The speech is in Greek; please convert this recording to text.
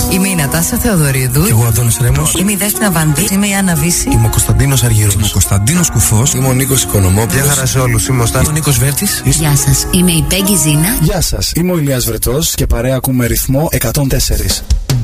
Είμαι η Νατάσα Θεοδωρίδου. Και εγώ Αντώνης Ρέμος. Είμαι η Δέσποινα Βανδύ. Είμαι η Άννα Βύση. Είμαι ο Κωνσταντίνος Αργύρος. Είμαι ο Κωνσταντίνος Κουφός. Είμαι ο Νίκος Οικονομόπουλος. Γεια χαρά σε όλους. Είμαι ο Στάνης. Είμαι ο Νίκος Βέρτης. Γεια σας. Είμαι η Πέγγι Ζήνα. Γεια σας. Είμαι ο Ηλίας Βρετός και παρέα ακούμε ρυθμό 104.